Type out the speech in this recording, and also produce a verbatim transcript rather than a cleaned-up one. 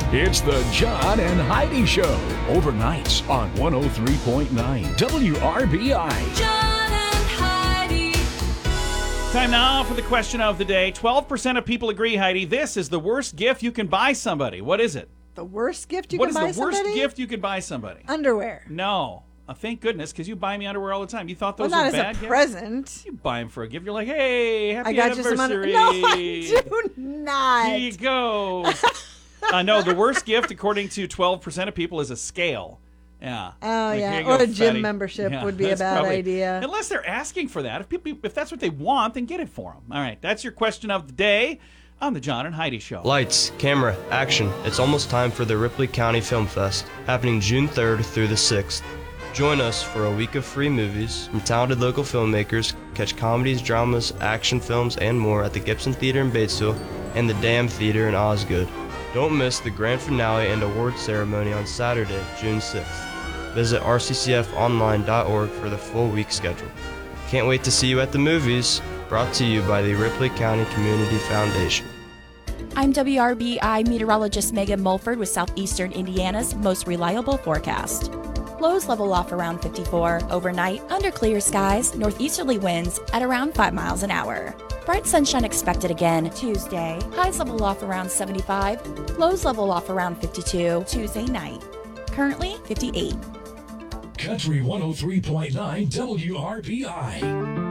It's the John and Heidi Show, overnights on one oh three point nine W R B I. John and Heidi. Time now for the question of the day. twelve percent of people agree, Heidi, this is the worst gift you can buy somebody. What is it? The worst gift you What can is buy the worst somebody? gift you could buy somebody? Underwear. No. Uh, thank goodness, because you buy me underwear all the time. You thought those Well, not were as bad a gifts? present. You buy them for a gift. You're like, hey, happy I got you some anniversary. underwear. No, I do not. Here you go. uh, no, the worst gift, according to twelve percent of people, is a scale. Yeah. Oh, Like, yeah. here you Or go, a gym fatty. membership Yeah, would be a that's bad probably- idea. Unless they're asking for that. If people, if that's what they want, then get it for them. All right, that's your question of the day on the John and Heidi Show. Lights, camera, action. It's almost time for the Ripley County Film Fest, happening June third through the sixth. Join us for a week of free movies from talented local filmmakers. Catch comedies, dramas, action films, and more at the Gibson Theater in Batesville and the Dam Theater in Osgood. Don't miss the grand finale and award ceremony on Saturday, June sixth. Visit r c c f online dot org for the full week schedule. Can't wait to see you at the movies. Brought to you by the Ripley County Community Foundation. I'm W R B I meteorologist Megan Mulford with Southeastern Indiana's most reliable forecast. Lows level off around fifty-four. Overnight, under clear skies, northeasterly winds at around five miles an hour. Bright sunshine expected again Tuesday. Highs level off around seventy-five. Lows level off around fifty-two Tuesday night. Currently fifty-eight. Country one oh three point nine W R B I.